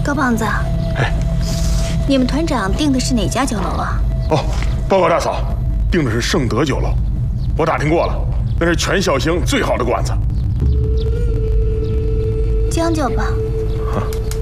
高胖子， 哎， 你们团长订的是哪家酒楼啊？ 哦，报告大嫂，订的是盛德酒楼，我打听过了，那是全孝兴最好的馆子。 将就吧。